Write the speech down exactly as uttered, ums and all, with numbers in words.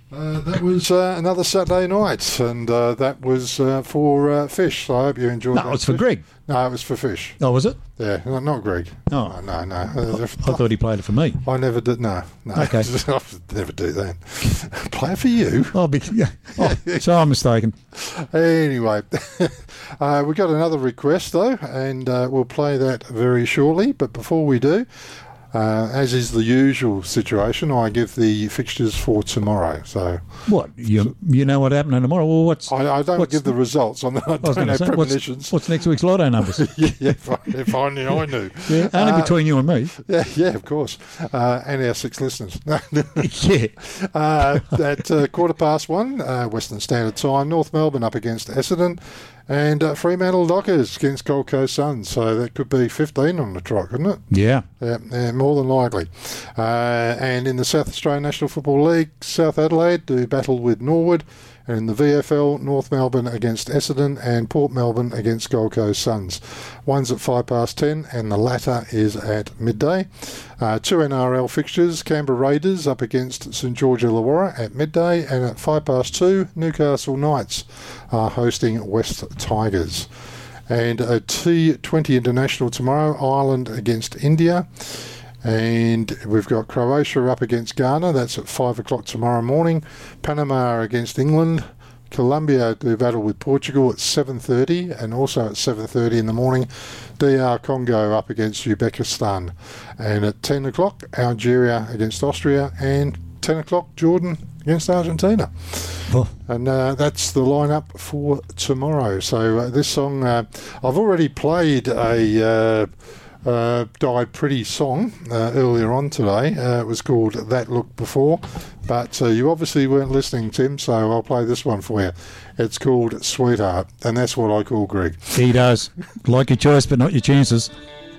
Uh, that was uh, another Saturday night, and uh, that was uh, for uh, fish. So I hope you enjoyed No, that. it was for fish. Greg. No, it was for fish. Oh, was it? Yeah, not, not Greg. Oh. No, no. no. I, I thought he played it for me. I never did. No, no. Okay. I would never do that. Play it for you. Oh, be, yeah. oh so I'm mistaken. Anyway, uh, we got another request though, and uh, we'll play that very shortly. But before we do, uh, as is the usual situation, I give the fixtures for tomorrow. So what you you know what happening tomorrow? Well, what's I, I don't what's, give the results on that. I, I was don't have say, premonitions. what's, what's next week's lotto numbers? yeah, yeah, if, I, if only I knew. Yeah, only Uh, between you and me. Yeah, yeah, of course, uh, and our six listeners. yeah. Uh, at uh, quarter past one, uh, Western Standard Time, North Melbourne up against Essendon, and uh, Fremantle Dockers against Gold Coast Suns. So that could be fifteen on the trot, couldn't it? Yeah. Yeah, yeah, more than likely. Uh, and in the South Australian National Football League, South Adelaide do battle with Norwood. And in the V F L, North Melbourne against Essendon and Port Melbourne against Gold Coast Suns. One's at five past ten and the latter is at midday. Uh, two N R L fixtures, Canberra Raiders up against St George Illawarra at midday, and at five past two, Newcastle Knights are hosting West Tigers. And a T twenty International tomorrow, Ireland against India. And we've got Croatia up against Ghana. That's at five o'clock tomorrow morning. Panama against England. Colombia do battle with Portugal at seven thirty, and also at seven thirty in the morning, D R Congo up against Uzbekistan. And at ten o'clock, Algeria against Austria, and ten o'clock, Jordan against Argentina. Oh. And uh, that's the lineup for tomorrow. So uh, this song, uh, I've already played a... Uh, Uh, Died Pretty song uh, earlier on today. Uh, it was called That Look Before, but uh, you obviously weren't listening, Tim, so I'll play this one for you. It's called Sweetheart, and that's what I call Greg. He does. Like your choice, but not your chances.